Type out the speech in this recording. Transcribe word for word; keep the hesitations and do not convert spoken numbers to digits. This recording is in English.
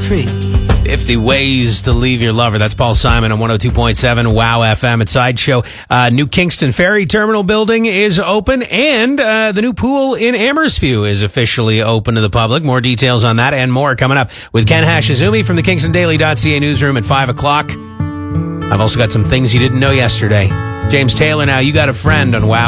tree. fifty Ways to Leave Your Lover. That's Paul Simon on one oh two point seven WOW F M at Sideshow. Uh, new Kingston Ferry Terminal building is open, and uh, the new pool in Amherstview is officially open to the public. More details on that and more coming up with Ken Hashizumi from the Kingston Daily dot C A newsroom at five o'clock. I've also got some things you didn't know yesterday. James Taylor now, You Got a Friend on WOW.